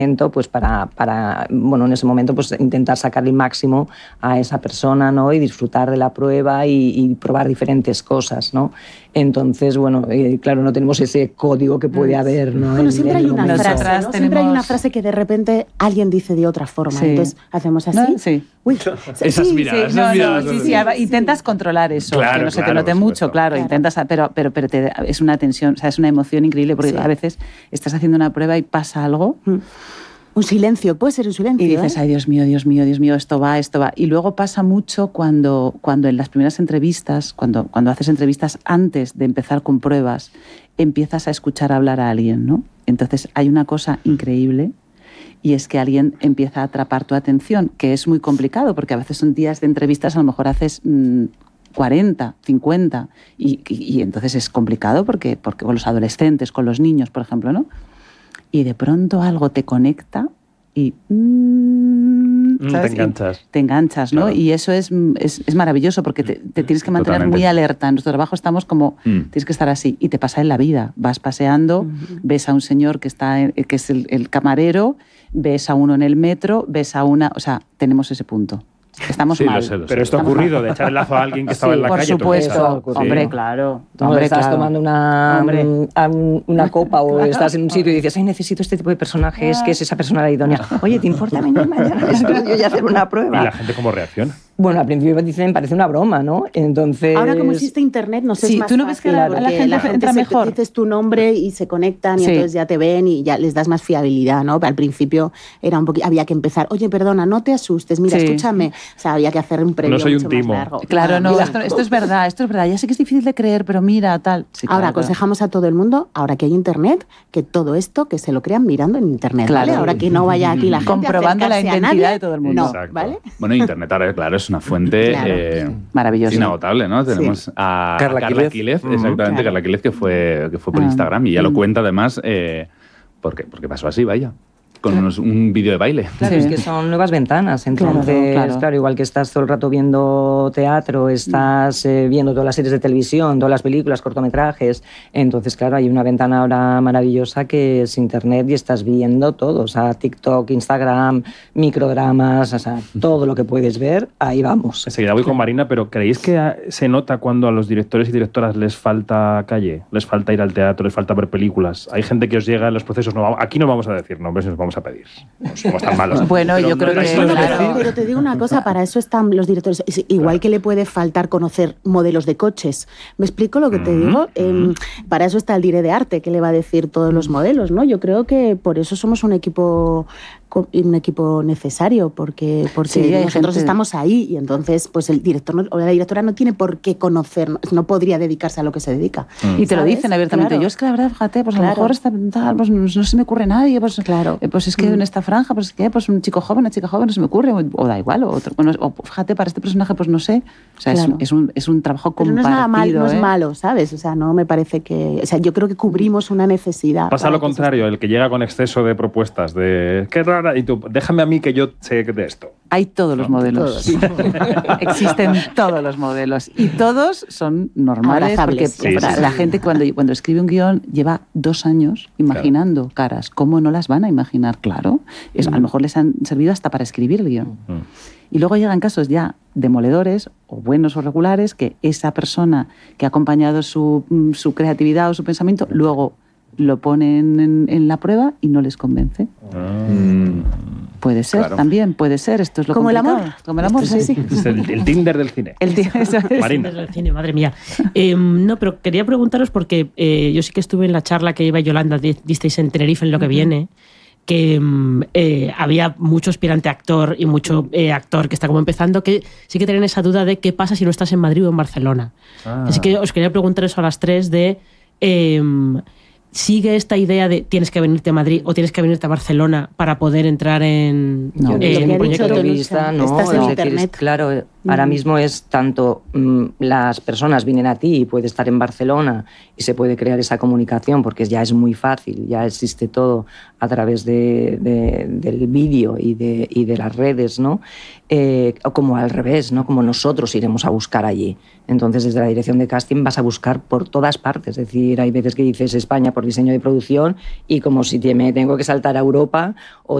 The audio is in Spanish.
pues bueno, en ese momento pues intentar sacar el máximo a esa persona, ¿no? Y disfrutar de la prueba y probar diferentes cosas, ¿no? Entonces, bueno, claro, no tenemos ese código que puede haber, ¿no? Bueno, siempre hay una frase, ¿no? Siempre hay una frase que de repente alguien dice de otra forma, entonces hacemos así. ¿No? Sí. Uy, esas miradas, intentas controlar eso, claro, que no se te note mucho, claro. Intentas, pero es una tensión, o sea, es una emoción increíble, porque a veces estás haciendo una prueba y pasa algo. Un silencio, puede ser un silencio. Y dices, ay, Dios mío, esto va. Y luego pasa mucho cuando en las primeras entrevistas, cuando haces entrevistas antes de empezar con pruebas, empiezas a escuchar hablar a alguien, ¿no? Entonces hay una cosa increíble, y es que alguien empieza a atrapar tu atención, que es muy complicado, porque a veces son días de entrevistas, a lo mejor haces 40, 50, y entonces es complicado porque con los adolescentes, con los niños, por ejemplo, ¿no? Y de pronto algo te conecta y ¿sabes? Te enganchas, ¿no? Claro. Y eso es maravilloso, porque te tienes que mantener muy alerta. En nuestro trabajo estamos como, tienes que estar así, y te pasa en la vida. Vas paseando, ves a un señor que es el camarero, ves a uno en el metro, ves a una... O sea, tenemos ese punto. Estamos mal. Lo sé. Pero esto ha ocurrido, de echar el lazo a alguien que estaba en la calle. Por supuesto, hombre, claro. Hombre, estás tomando una copa o estás en un sitio y dices, ay, necesito este tipo de personajes, que es esa persona la idónea. Oye, ¿te importa venir mañana al estudio y hacer una prueba? ¿Y la gente cómo reacciona? Bueno, al principio dicen, parece una broma, ¿no? Entonces... Ahora, como existe internet, no sé, es más tú no ves que la gente entra mejor. Dices tu nombre y se conectan y entonces ya te ven y ya les das más fiabilidad, ¿no? Al principio era un poquito, había que empezar, oye, perdona, no te asustes, mira, escúchame. O sea, había que hacer un previo mucho más largo. Claro, no, esto es verdad. Ya sé que es difícil de creer, pero mira, tal. Sí, ahora, aconsejamos a todo el mundo, ahora que hay internet, que todo esto, que se lo crean mirando en internet, ¿vale? Ahora que no vaya aquí la gente comprobando la identidad de todo el mundo. No, ¿vale? Bueno, internet ahora, claro, es una fuente maravillosa, inagotable, ¿no? Tenemos a Carla Quílez, exactamente, Carla Quílez, que fue por Instagram, y ya lo cuenta además, porque pasó así, vaya. Con un vídeo de baile. Claro, es que son nuevas ventanas. Entonces, claro, igual que estás todo el rato viendo teatro, estás viendo todas las series de televisión, todas las películas, cortometrajes. Entonces, claro, hay una ventana ahora maravillosa que es internet y estás viendo todo. O sea, TikTok, Instagram, microdramas, o sea, todo lo que puedes ver, ahí vamos. Enseguida voy con Marina, pero ¿creéis que se nota cuando a los directores y directoras les falta calle? ¿Les falta ir al teatro? ¿Les falta ver películas? Hay gente que os llega en los procesos, aquí no vamos a decir nombres, nos vamos a pedir. No somos tan malos. Bueno, yo creo que... Claro. Pero te digo una cosa, para eso están los directores. Igual que le puede faltar conocer modelos de coches. ¿Me explico lo que te digo? Para eso está el dire de arte, que le va a decir todos los modelos, ¿no? Yo creo que por eso somos un equipo necesario, porque nosotros estamos ahí y entonces pues el director o la directora no tiene por qué conocer, no podría dedicarse a lo que se dedica. Y te lo dicen abiertamente. Claro. Yo es que la verdad, fíjate, pues a lo mejor pues no se me ocurre nadie, pues es que en esta franja, pues un chico joven, una chica joven, no se me ocurre, o da igual, o fíjate, para este personaje, pues no sé. O sea, es un trabajo compartido. Pero no es nada mal, no es malo, ¿sabes? O sea, no me parece que... O sea, yo creo que cubrimos una necesidad. Pasa lo contrario, el que llega con exceso de propuestas, de qué rara, y tú, déjame a mí que yo sé de esto. Hay todos los modelos. Existen todos los modelos. Y todos son normales, porque la gente cuando escribe un guión lleva 2 años imaginando caras. ¿Cómo no las van a imaginar? Claro. A lo mejor les han servido hasta para escribir el guión. Y luego llegan casos ya demoledores, o buenos o regulares, que esa persona que ha acompañado su creatividad o su pensamiento, luego lo ponen en la prueba y no les convence. Puede ser, también puede ser. Esto es lo como complicado. El amor. Como el amor, sí. Es el Tinder del cine. Marina. El Tinder del cine, madre mía. No, pero quería preguntaros porque yo sí que estuve en la charla que iba Yolanda, disteis en Tenerife en Lo que viene, que había mucho aspirante actor y mucho actor que está como empezando, que sí que tenían esa duda de qué pasa si no estás en Madrid o en Barcelona. Así que os quería preguntar eso a las 3 de... ¿Sigue esta idea de tienes que venirte a Madrid o tienes que venirte a Barcelona para poder entrar en el proyecto de vista? No, estás en internet. Claro, Ahora mismo es tanto las personas vienen a ti y puede estar en Barcelona y se puede crear esa comunicación porque ya es muy fácil, ya existe todo a través del vídeo y de las redes, ¿no? O como al revés, ¿no? Como nosotros iremos a buscar allí. Entonces, desde la dirección de casting vas a buscar por todas partes. Es decir, hay veces que dices España por diseño de producción y como si me tengo que saltar a Europa o